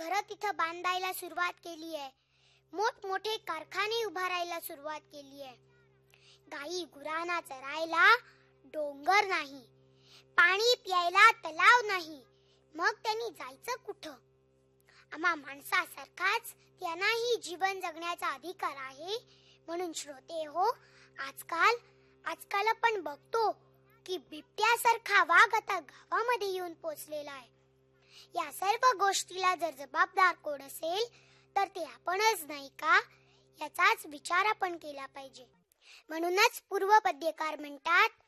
घरं तिथं बांधायला सुरुवात केली आहे. मोठमोठे कारखाने उभारायला सुरुवात केली आहे. गाई गुरांना चरायला डोंगर नाही, पाणी प्यायला तलाव नाही, मग त्यांनी जायचं कुठं? आम्हा माणसासारखाच त्यांनाही जीवन जगण्याचा अधिकार आहे. म्हणून श्रोते हो, आजकाल आपण बघतो की बिबट्यासारखा वाघ आता गावामध्ये येऊन पोचलेला आहे. या सर्व गोष्टीला जर जबाबदार कोण असेल तर ते आपणच नाही का? याचाच विचार आपण केला पाहिजे. म्हणूनच पूर्व पद्यकार म्हणतात,